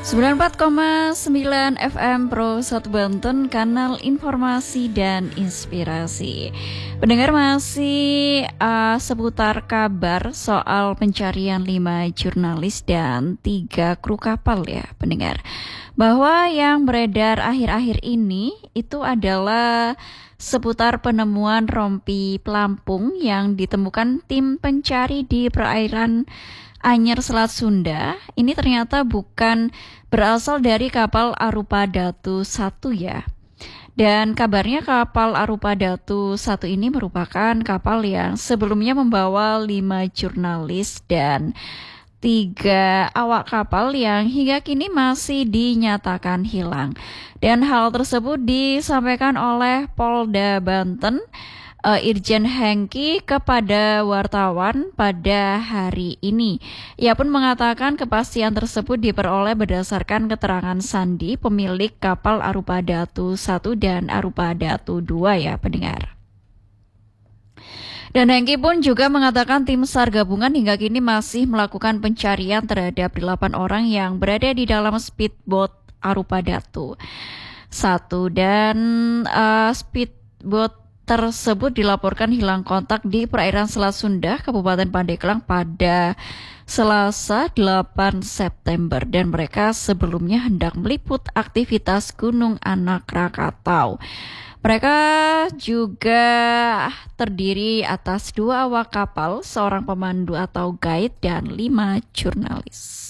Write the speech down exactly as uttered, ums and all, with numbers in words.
sembilan puluh empat koma sembilan F M Pro satu Banten, kanal informasi dan inspirasi. Pendengar, masih uh, seputar kabar soal pencarian lima jurnalis dan tiga kru kapal ya pendengar. Bahwa yang beredar akhir-akhir ini itu adalah seputar penemuan rompi pelampung yang ditemukan tim pencari di perairan Anyer Selat Sunda. Ini ternyata bukan berasal dari kapal Arupa Datu satu ya. Dan kabarnya kapal Arupa Datu satu ini merupakan kapal yang sebelumnya membawa lima jurnalis dan tiga awak kapal yang hingga kini masih dinyatakan hilang. Dan hal tersebut disampaikan oleh Polda Banten, Uh, Irjen Hengki, kepada wartawan pada hari ini. Ia pun mengatakan kepastian tersebut diperoleh berdasarkan keterangan Sandi, pemilik kapal Arupa Datu satu dan Arupa Datu dua ya pendengar. Dan Hengki pun juga mengatakan tim SAR gabungan hingga kini masih melakukan pencarian terhadap delapan orang yang berada di dalam speedboat Arupa Datu satu, dan uh, speedboat tersebut dilaporkan hilang kontak di perairan Selat Sunda, Kabupaten Pandeglang pada Selasa delapan September, dan mereka sebelumnya hendak meliput aktivitas Gunung Anak Rakatau. Mereka juga terdiri atas dua awak kapal, seorang pemandu atau guide, dan lima jurnalis.